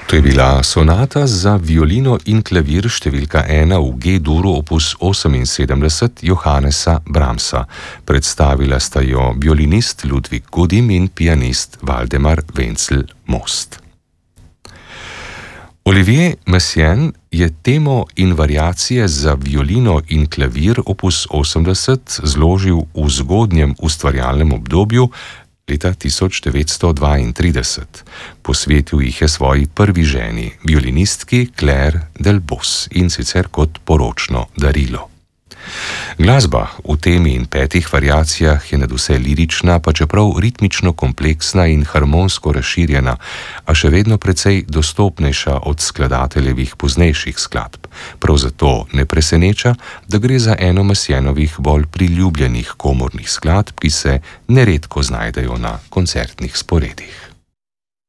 To je bila sonata za violino in klavir številka 1 v G-duru opus 78 Johannesa Brahmsa. Predstavila sta jo violinist Ludwig Gudim in pianist Waldemar Wenzel-Most. Olivier Messiaen je temo in variacije za violino in klavir opus 80 zložil v zgodnjem ustvarjalnem obdobju leta 1932. Posvetil jih je svoji prvi ženi, violinistki Claire Delbos, in sicer kot poročno darilo. Glasba v temi in 5 variacijah je nadvse lirična, pa čeprav ritmično kompleksna in harmonsko razširjena, a še vedno precej dostopnejša od skladateljevih poznejših skladb. Prav zato ne preseneča, da gre za eno Messiaenovih bolj priljubljenih komornih skladb, ki se neredko znajdejo na koncertnih sporedih.